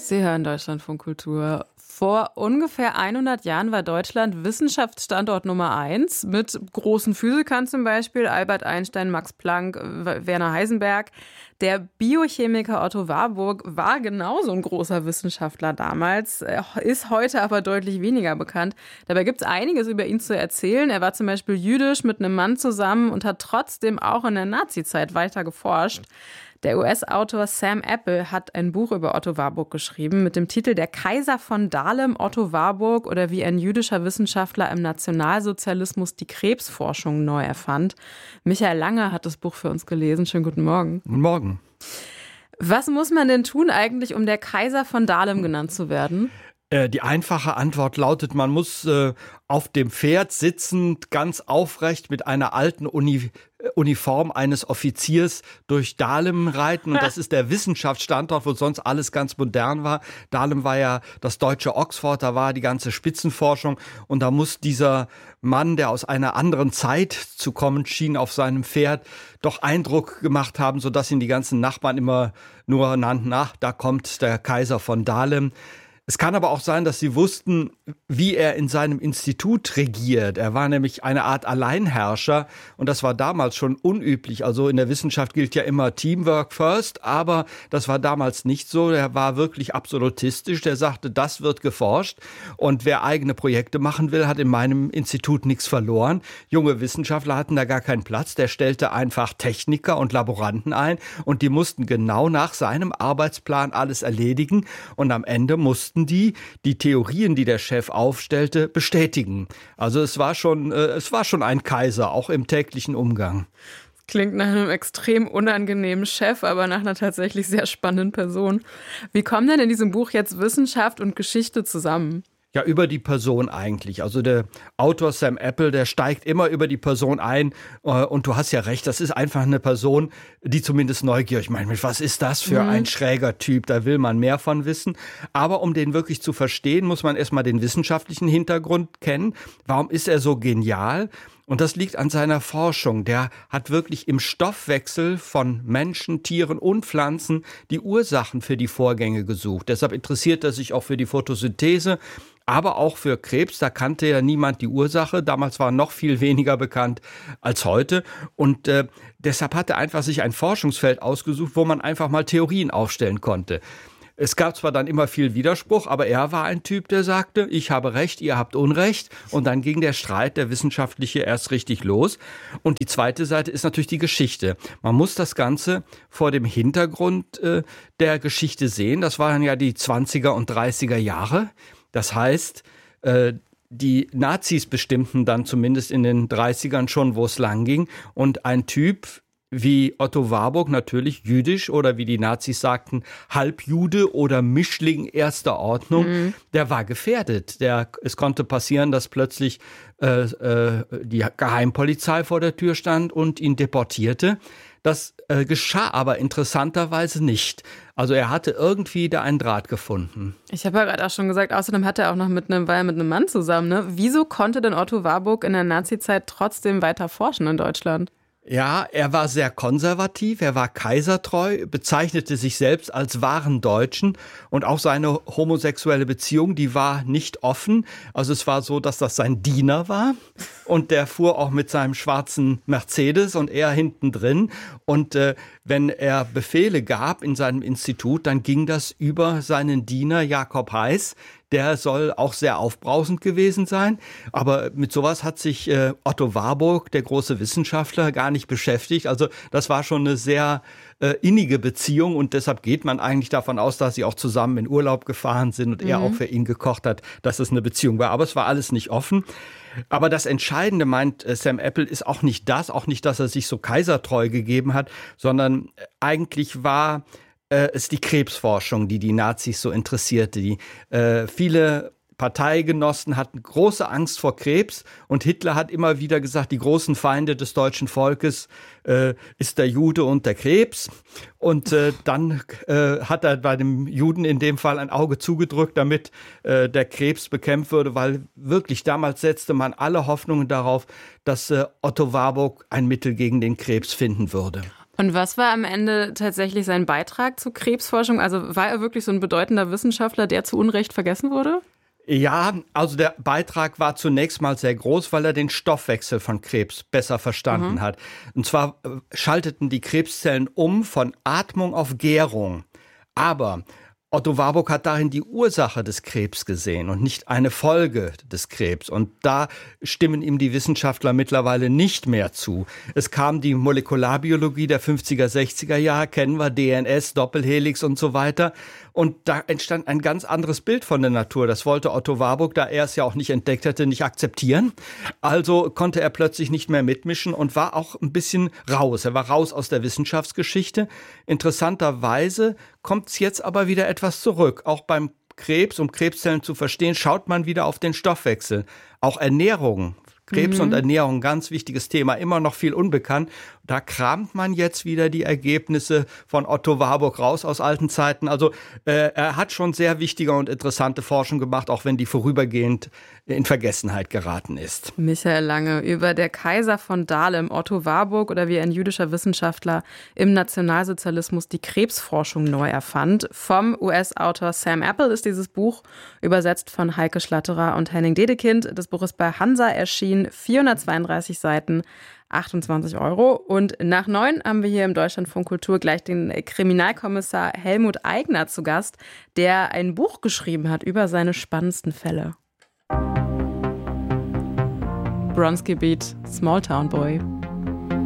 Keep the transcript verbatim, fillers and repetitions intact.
Sie hören Deutschlandfunk Kultur. Vor ungefähr hundert Jahren war Deutschland Wissenschaftsstandort Nummer eins mit großen Physikern zum Beispiel, Albert Einstein, Max Planck, Werner Heisenberg. Der Biochemiker Otto Warburg war genauso ein großer Wissenschaftler damals, ist heute aber deutlich weniger bekannt. Dabei gibt es einiges über ihn zu erzählen. Er war zum Beispiel jüdisch mit einem Mann zusammen und hat trotzdem auch in der Nazizeit weiter geforscht. Der U S-Autor Sam Apple hat ein Buch über Otto Warburg geschrieben mit dem Titel Der Kaiser von Dahlem, Otto Warburg oder wie ein jüdischer Wissenschaftler im Nationalsozialismus die Krebsforschung neu erfand. Michael Lange hat das Buch für uns gelesen. Schönen guten Morgen. Guten Morgen. Was muss man denn tun eigentlich, um der Kaiser von Dahlem genannt zu werden? Die einfache Antwort lautet, man muss äh, auf dem Pferd sitzend, ganz aufrecht mit einer alten Uni- Uniform eines Offiziers durch Dahlem reiten. Und das ist der Wissenschaftsstandort, wo sonst alles ganz modern war. Dahlem war ja das deutsche Oxford, da war die ganze Spitzenforschung. Und da muss dieser Mann, der aus einer anderen Zeit zu kommen schien, auf seinem Pferd doch Eindruck gemacht haben, sodass ihn die ganzen Nachbarn immer nur nannten, ach, da kommt der Kaiser von Dahlem. Es kann aber auch sein, dass sie wussten, wie er in seinem Institut regiert. Er war nämlich eine Art Alleinherrscher und das war damals schon unüblich. Also in der Wissenschaft gilt ja immer Teamwork first, aber das war damals nicht so. Er war wirklich absolutistisch. Der sagte, das wird geforscht und wer eigene Projekte machen will, hat in meinem Institut nichts verloren. Junge Wissenschaftler hatten da gar keinen Platz. Der stellte einfach Techniker und Laboranten ein und die mussten genau nach seinem Arbeitsplan alles erledigen und am Ende mussten die die Theorien, die der Chef aufstellte, bestätigen. Also es war schon, äh, es war schon ein Kaiser, auch im täglichen Umgang. Klingt nach einem extrem unangenehmen Chef, aber nach einer tatsächlich sehr spannenden Person. Wie kommen denn in diesem Buch jetzt Wissenschaft und Geschichte zusammen? Ja, über die Person eigentlich. Also der Autor Sam Apple, der steigt immer über die Person ein. Und du hast ja recht, das ist einfach eine Person, die zumindest neugierig meint. Was ist das für ein schräger Typ? Da will man mehr von wissen. Aber um den wirklich zu verstehen, muss man erstmal den wissenschaftlichen Hintergrund kennen. Warum ist er so genial? Und das liegt an seiner Forschung. Der hat wirklich im Stoffwechsel von Menschen, Tieren und Pflanzen die Ursachen für die Vorgänge gesucht. Deshalb interessiert er sich auch für die Photosynthese, aber auch für Krebs. Da kannte ja niemand die Ursache. Damals war noch viel weniger bekannt als heute. Und äh, deshalb hat er einfach sich ein Forschungsfeld ausgesucht, wo man einfach mal Theorien aufstellen konnte. Es gab zwar dann immer viel Widerspruch, aber er war ein Typ, der sagte, ich habe Recht, ihr habt Unrecht. Und dann ging der Streit, der wissenschaftliche, erst richtig los. Und die zweite Seite ist natürlich die Geschichte. Man muss das Ganze vor dem Hintergrund äh, der Geschichte sehen. Das waren ja die zwanziger und dreißiger Jahre. Das heißt, äh, die Nazis bestimmten dann zumindest in den dreißigern schon, wo es lang ging. Und ein Typ wie Otto Warburg, natürlich jüdisch oder wie die Nazis sagten, Halbjude oder Mischling erster Ordnung, mhm. der war gefährdet. Der, es konnte passieren, dass plötzlich äh, äh, die Geheimpolizei vor der Tür stand und ihn deportierte. Das äh, geschah aber interessanterweise nicht. Also er hatte irgendwie da einen Draht gefunden. Ich habe ja gerade auch schon gesagt, außerdem hat er auch noch mit einem, war er mit einem Mann zusammen. Ne? Wieso konnte denn Otto Warburg in der Nazizeit trotzdem weiter forschen in Deutschland? Ja, er war sehr konservativ, er war kaisertreu, bezeichnete sich selbst als wahren Deutschen und auch seine homosexuelle Beziehung, die war nicht offen. Also es war so, dass das sein Diener war und der fuhr auch mit seinem schwarzen Mercedes und er hinten drin. Und äh, wenn er Befehle gab in seinem Institut, dann ging das über seinen Diener Jakob Heiß. Der soll auch sehr aufbrausend gewesen sein. Aber mit sowas hat sich äh, Otto Warburg, der große Wissenschaftler, gar nicht beschäftigt. Also das war schon eine sehr äh, innige Beziehung und deshalb geht man eigentlich davon aus, dass sie auch zusammen in Urlaub gefahren sind und mhm. er auch für ihn gekocht hat, dass es eine Beziehung war. Aber es war alles nicht offen. Aber das Entscheidende, meint äh, Sam Apple, ist auch nicht das, auch nicht, dass er sich so kaisertreu gegeben hat, sondern eigentlich war es ist die Krebsforschung, die die Nazis so interessierte. Die, äh, viele Parteigenossen hatten große Angst vor Krebs und Hitler hat immer wieder gesagt, die großen Feinde des deutschen Volkes äh, ist der Jude und der Krebs. Und äh, dann äh, hat er bei dem Juden in dem Fall ein Auge zugedrückt, damit äh, der Krebs bekämpft würde, weil wirklich damals setzte man alle Hoffnungen darauf, dass äh, Otto Warburg ein Mittel gegen den Krebs finden würde. Und was war am Ende tatsächlich sein Beitrag zur Krebsforschung? Also war er wirklich so ein bedeutender Wissenschaftler, der zu Unrecht vergessen wurde? Ja, also der Beitrag war zunächst mal sehr groß, weil er den Stoffwechsel von Krebs besser verstanden mhm. hat. Und zwar schalteten die Krebszellen um von Atmung auf Gärung. Aber Otto Warburg hat darin die Ursache des Krebs gesehen und nicht eine Folge des Krebs. Und da stimmen ihm die Wissenschaftler mittlerweile nicht mehr zu. Es kam die Molekularbiologie der fünfziger, sechziger Jahre, kennen wir, D N S, Doppelhelix und so weiter. Und da entstand ein ganz anderes Bild von der Natur. Das wollte Otto Warburg, da er es ja auch nicht entdeckt hatte, nicht akzeptieren. Also konnte er plötzlich nicht mehr mitmischen und war auch ein bisschen raus. Er war raus aus der Wissenschaftsgeschichte. Interessanterweise kommt es jetzt aber wieder etwas zurück. Auch beim Krebs, um Krebszellen zu verstehen, schaut man wieder auf den Stoffwechsel. Auch Ernährung. Krebs mhm. und Ernährung, ganz wichtiges Thema, immer noch viel unbekannt. Da kramt man jetzt wieder die Ergebnisse von Otto Warburg raus aus alten Zeiten. Also äh, er hat schon sehr wichtige und interessante Forschung gemacht, auch wenn die vorübergehend in Vergessenheit geraten ist. Michael Lange über der Kaiser von Dahlem, Otto Warburg, oder wie ein jüdischer Wissenschaftler im Nationalsozialismus die Krebsforschung neu erfand. Vom U S-Autor Sam Apple ist dieses Buch, übersetzt von Heike Schlatterer und Henning Dedekind. Das Buch ist bei Hansa erschienen, vierhundertzweiunddreißig Seiten, achtundzwanzig Euro. Und nach neun haben wir hier im Deutschlandfunk Kultur gleich den Kriminalkommissar Helmut Aigner zu Gast, der ein Buch geschrieben hat über seine spannendsten Fälle. Bronski Beat, Small Town Boy.